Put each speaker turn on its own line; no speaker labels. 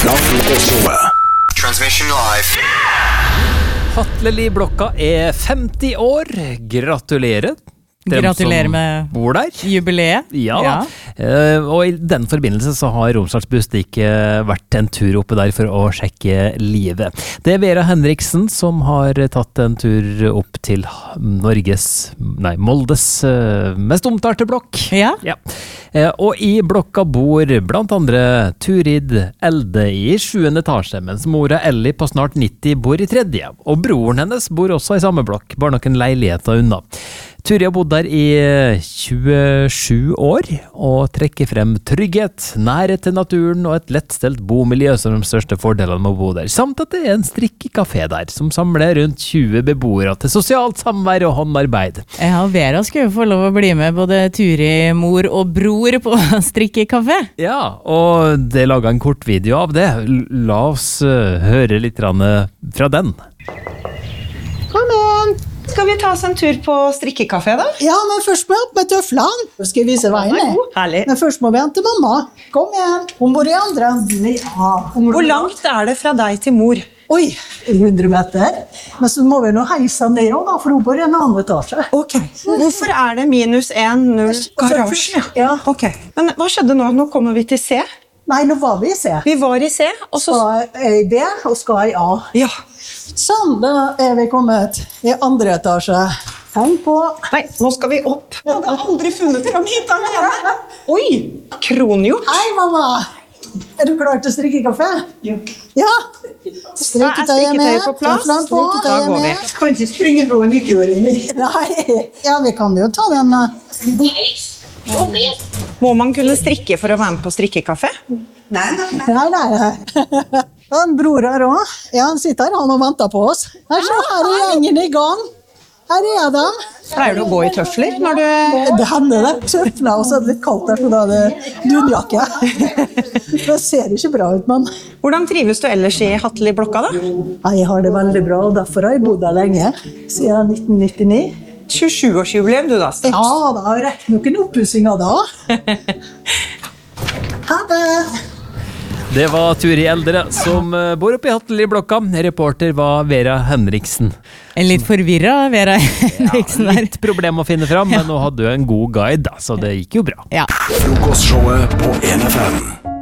fra Frokostshowet.
Transmission live.
Hatleli-blokka 50 år. Gratulerer.
Gratulerer med
bor der.
Jubileet.
Ja da. Og i den forbindelse så har Romsdals Budstikke vært en tur oppe der for å sjekke livet. Det Vera Henriksen som har tatt en tur opp til Moldes mest omtalte blokk.
Ja.
Og i blokka bor blant andre Turid Elde i 7. etasje, mens mora Ellie på snart 90 bor i 3. Og broren hennes bor også i samme blokk, bare noen leiligheter unna. Turi har bodd der i 27 år, og trekker frem trygghet, nærhet til naturen og et lettstelt bomiljø som de største fordelene med å bo der, samt at det er en strikkekafé der, som samler rundt 20 beboere til sosialt samvær og håndarbeid.
Ja, Vera skulle jo få lov å bli med både Turi, mor og bror på strikkekafé.
Ja, og det laget en kort video av det. La oss høre litt fra den.
Kom igjen! Skal vi ta oss en tur på strikkekafé da?
Ja, men først må jeg opp med tøflene. Så skal jeg vise veien.
Herlig.
Men først må vi hente mamma. Kom igjen. Hun bor i andre enden. Ja.
Hvor langt er det fra deg til mor?
Oi, 100 meter. Men så må vi nå heise ned også, da, for hun bor i en annen etasje.
Ok. Hvorfor er det -1,0 garasje?
Ja.
Ok. Men hva skjedde nå? Nå kommer vi til C.
Nei, nå var vi i C.
Vi var i C, og så...
Skal jeg i B, og skal jeg i A.
Ja.
Sånn, da er vi kommet i andre etasje. Heng på.
Nei, nå skal vi opp. Jeg hadde aldri funnet fram hit alene. Oi, kronhjort.
Hei, mamma. Er du klar til strikkekafé?
Ja.
Ja.
Strikketøyet på plass.
Da
går vi. Kan ikke springe på en nytteåring.
Nei, ja, vi kan jo ta den.
Må man kunne strikke for å være med på strikkekafé?
Nei. Og en bror her også. Ja, han sitter her, han og venter på oss. Her er gjengen i gang. Her er de.
Pleier du å gå i tøfler når du...
Det hender det. Tøfler, og så er det litt kaldt der, for da er det dunjakke. Det ser ikke bra ut, men...
Hvordan trives du ellers i Hatleli-blokka da?
Jeg har det veldig bra, og derfor har jeg bodd der lenge. Siden 1999.
27-årsjubileum du da, Stix.
Ja, da har jeg rekket noen oppussinger da. Ha det!
Det var Turi Eldre som bor oppe i Hatleli-blokka. Reporter var Vera Henriksen.
En litt forvirret Vera Henriksen der.
Litt problem å finne fram, men nå hadde du en god guide, da, så det gikk jo bra.
Ja.
Frokostshowet på 1FM.